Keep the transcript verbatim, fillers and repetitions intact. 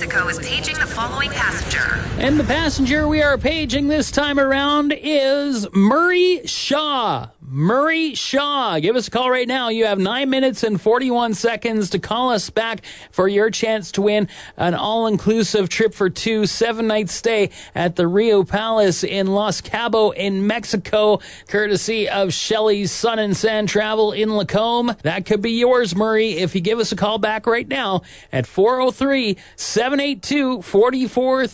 Mexico is paging the following passenger. And the passenger we are paging this time around is Murray Shaw. Murray Shaw. Give us a call right now. You have nine minutes and forty-one seconds to call us back for your chance to win an all-inclusive trip for two, seven-night stay at the Rio Palace in Los Cabos in Mexico, courtesy of Shelley's Sun and Sand Travel in Lacombe. That could be yours, Murray, if you give us a call back right now at four oh three, seven eight two, four four